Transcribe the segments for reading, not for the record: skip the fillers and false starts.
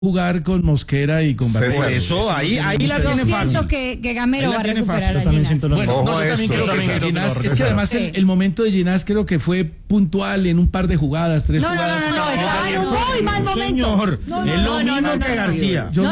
jugar con Mosquera y con Barreiro. Por eso, ahí la tiene fácil. Siento que Gamero va a recuperar a Ginás. Bueno, yo también creo que Ginás, es que además el momento de Ginás creo que fue puntual en un par de jugadas, tres jugadas. No, estaba en un muy mal momento. Señor, es lo mismo que García. Lo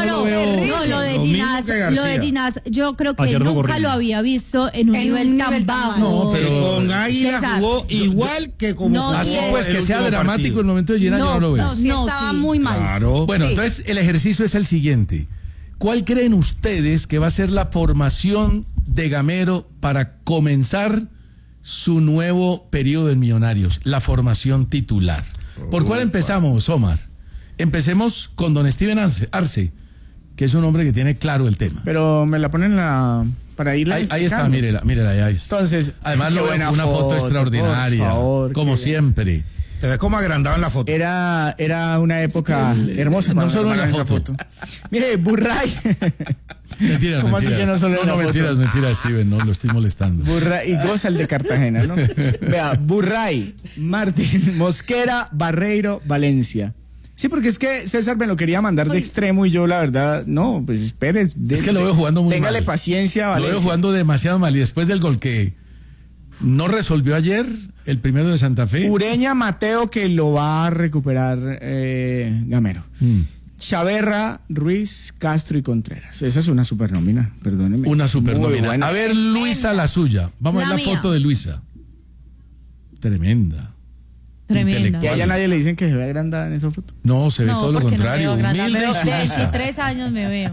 de Ginás, yo creo que nunca lo había visto en un nivel tan bajo. No, pero con Águila jugó igual que como así pues que sea dramático el momento de Ginás, yo no lo veo. No, estaba muy mal. Claro. Bueno, entonces el ejercicio es el siguiente. ¿Cuál creen ustedes que va a ser la formación de Gamero para comenzar su nuevo periodo en Millonarios? La formación titular. ¿Por cuál empezamos, Omar? Empecemos con don Steven Arce, que es un hombre que tiene claro el tema. Pero me la ponen para irla. Ahí está, mírela, ahí está. Entonces, además lo veo con una foto extraordinaria, favor, como siempre. Se ve como agrandado en la foto. Era una época hermosa. No solo en la foto. Mire, Burray. Mentiras, ¿Cómo así que no solo en la foto? Mentiras, Steven, no lo estoy molestando. Burray, y goza el de Cartagena, ¿no? Vea, Burray, Martín, Mosquera, Barreiro, Valencia. Sí, porque es que César me lo quería mandar de extremo y yo, la verdad, no, pues espere. Es que lo veo jugando muy mal. Téngale paciencia, Valencia. Lo veo jugando demasiado mal y después del gol que no resolvió ayer, el primero de Santa Fe. Ureña, Mateo, que lo va a recuperar Gamero. Chaverra, Ruiz, Castro y Contreras. Esa es una supernómina, perdóneme. Una supernómina. A ver, Luisa, la suya. Vamos a ver la foto de Luisa. Tremenda. Tremenda. Y a ella nadie le dicen que se ve agrandada en esa foto. No, se ve todo lo contrario. Humilde y sumisa. 23 años me veo.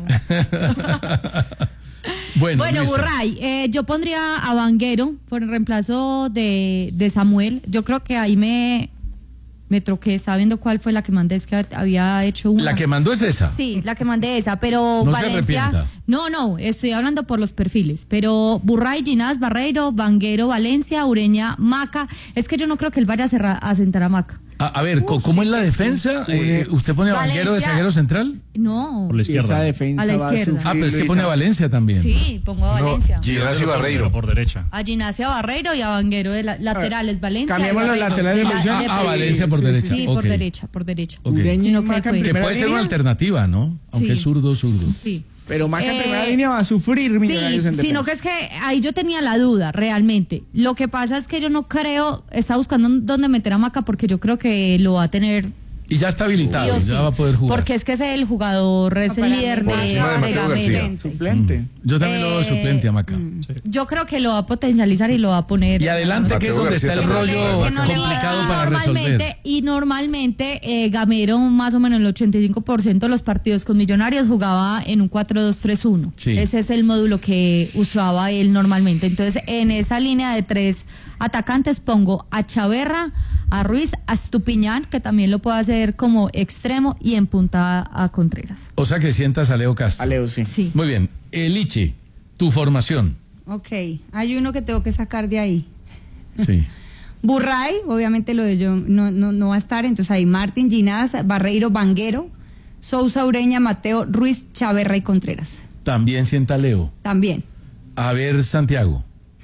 Bueno, Burray, yo pondría a Vanguero por el reemplazo de Samuel. Yo creo que ahí me troqué, estaba viendo cuál fue la que mandé, es que había hecho una. ¿La que mandó es esa? Sí, la que mandé esa, pero no Valencia. Se arrepienta. No, estoy hablando por los perfiles, pero Burray, Ginás, Barreiro, Vanguero, Valencia, Ureña, Maca. Es que yo no creo que él vaya a sentar a Maca. A ver, ¿cómo es la defensa? ¿Usted pone a Vanguero de zaguero central? No. Por la izquierda. Esa defensa a la izquierda. Pero es que pone a Valencia también. Sí, pongo a Valencia. Ginás y Barreiro por derecha. A Ginás y a Barreiro y a Vanguero de laterales, Valencia. Cambiemos los laterales de posición. A Valencia por derecha. Sí, por derecha. Ureña, que puede ser una alternativa, ¿no? Aunque es zurdo. Sí. Pero Maca en primera línea va a sufrir Millonarios en defensa. Sino que es que ahí yo tenía la duda, realmente. Lo que pasa es que yo no creo, está buscando dónde meter a Maca porque yo creo que lo va a tener. Y ya está habilitado, ya va a poder jugar. Porque es que es el jugador, es el líder de Gamero. Suplente. Yo también lo veo suplente a Maca. Yo creo que lo va a potencializar y lo va a poner. Y adelante, que es donde está el rollo complicado para resolver. Y normalmente Gamero, más o menos el 85% de los partidos con Millonarios jugaba en un 4-2-3-1. Sí. Ese es el módulo que usaba él normalmente. Entonces, en esa línea de 3 atacantes pongo a Chaverra, a Ruiz, a Estupiñán, que también lo puede hacer como extremo, y en punta a Contreras. O sea que sientas a Leo Castro. A Leo, sí. Muy bien. Lichi, tu formación. Ok, hay uno que tengo que sacar de ahí. Sí. Burray, obviamente lo de yo no va a estar, entonces ahí Martín, Ginás, Barreiro, Vanguero, Sousa, Ureña, Mateo, Ruiz, Chaverra y Contreras. También sienta a Leo. También. A ver, Santiago.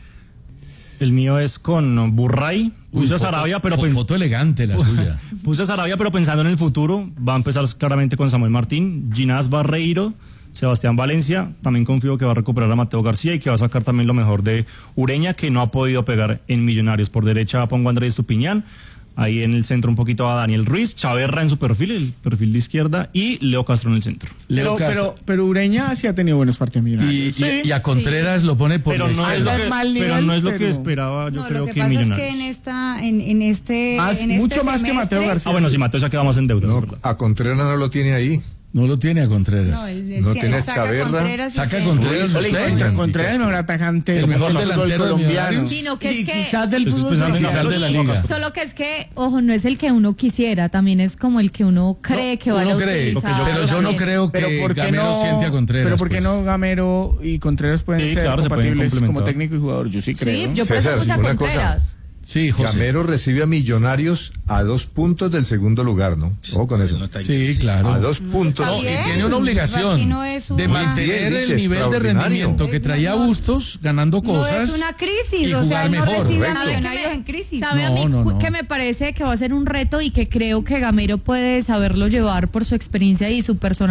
El mío es con Burray. Puse a Sarabia, pero foto elegante la suya. Puse a Sarabia, pero pensando en el futuro, va a empezar claramente con Samuel Martín, Ginás, Barreiro, Sebastián Valencia. También confío que va a recuperar a Mateo García y que va a sacar también lo mejor de Ureña, que no ha podido pegar en Millonarios. Por derecha pongo a Andrés Estupiñán. Ahí en el centro un poquito a Daniel Ruiz, Chaverra en su perfil, el perfil de izquierda, y Leo Castro en el centro. Pero Ureña sí ha tenido buenos partidos Millonarios. Y a Contreras lo pone por pero la izquierda. Pero no es lo que esperaba, yo creo que Millonarios. Lo que pasa es que en este mucho más semestre, que Mateo García. Bueno, si Mateo se ha quedado más en deuda. No, a Contreras no lo tiene ahí. No lo tiene a Contreras. No tiene Chaverra. Saca a Contreras. Contreras es un atacante. El mejor delantero colombiano. Sino que es que quizás del fútbol de la liga. Solo que es que, ojo, no es el que uno quisiera, también es como el que uno cree que va a utilizar. Pero yo no creo que Gamero siente a Contreras. Pero ¿por qué no Gamero y Contreras pueden ser compatibles como técnico y jugador? Yo sí creo. Sí, yo por eso puse a Contreras. Sí, José. Gamero recibe a Millonarios a 2 puntos del segundo lugar, ¿no? Ojo con eso. Sí, claro. A 2 puntos. No, y tiene una obligación no es de mantener el nivel de rendimiento que traía Bustos, ganando cosas. No es una crisis, y o sea, jugar él no mejor. recibe a Correcto. Millonarios en crisis. ¿Sabe a mí que me parece que va a ser un reto y que creo que Gamero puede saberlo llevar por su experiencia y su personalidad?